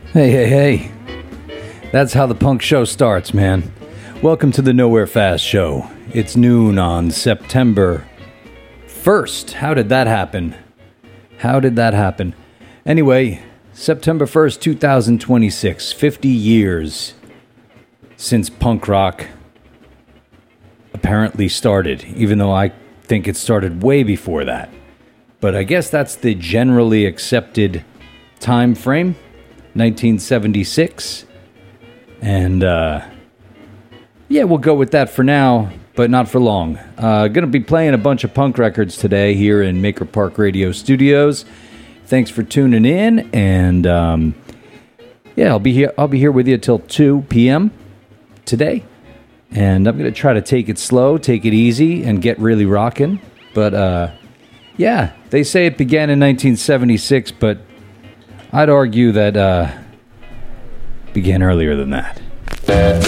Hey, hey, hey. That's how the punk show starts, man. Welcome to the Nowhere Fast Show. It's noon on September 1st. How did that happen? Anyway, September 1st, 2026. 50 years since punk rock apparently started, even though I think it started way before that. But I guess that's the generally accepted time frame, 1976. And, yeah, we'll go with that for now, but not for long. Going to be playing a bunch of punk records today here in Maker Park Radio Studios. Thanks for tuning in, and, yeah, I'll be here with you till 2 p.m. today. And I'm going to try to take it slow, take it easy, and get really rocking. But, yeah, they say it began in 1976, but I'd argue that began earlier than that.